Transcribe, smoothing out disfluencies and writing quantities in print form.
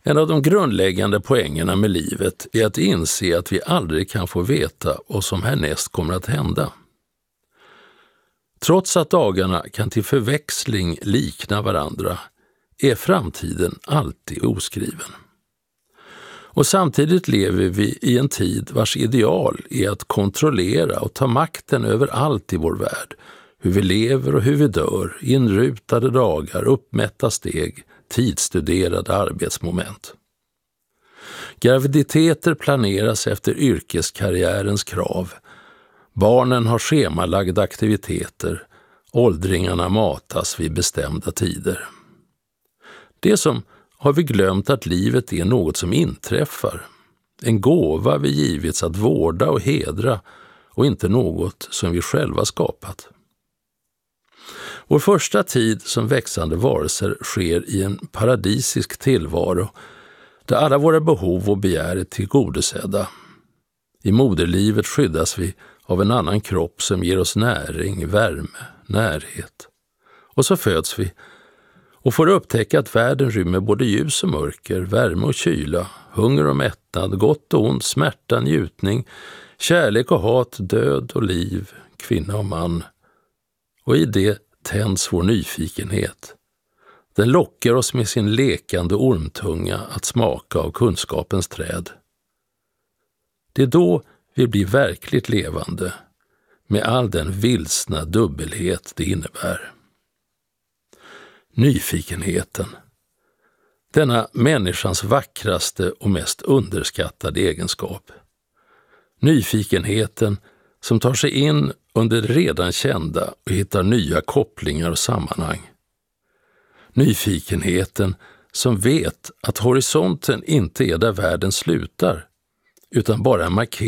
En av de grundläggande poängerna med livet är att inse att vi aldrig kan få veta vad som härnäst kommer att hända. Trots att dagarna kan till förväxling likna varandra är framtiden alltid oskriven. Och samtidigt lever vi i en tid vars ideal är att kontrollera och ta makten över allt i vår värld. Hur vi lever och hur vi dör, inrutade dagar, uppmätta steg, tidsstuderade arbetsmoment. Graviditeter planeras efter yrkeskarriärens krav. Barnen har schemalagda aktiviteter, åldringarna matas vid bestämda tider. Det som har vi glömt att livet är något som inträffar, en gåva vi givits att vårda och hedra och inte något som vi själva skapat. Vår första tid som växande varelser sker i en paradisisk tillvaro där alla våra behov och begär är tillgodosedda. I moderlivet skyddas vi av en annan kropp som ger oss näring, värme, närhet. Och så föds vi och får upptäcka att världen rymmer både ljus och mörker, värme och kyla, hunger och mättnad, gott och ont, smärta, njutning, kärlek och hat, död och liv, kvinna och man. Och i det tänds vår nyfikenhet. Den lockar oss med sin lekande ormtunga att smaka av kunskapens träd. Det är då vi blir verkligt levande, med all den vilsna dubbelhet det innebär. Nyfikenheten. Denna människans vackraste och mest underskattade egenskap. Nyfikenheten som tar sig in under det redan kända och hittar nya kopplingar och sammanhang. Nyfikenheten som vet att horisonten inte är där världen slutar, utan bara en markering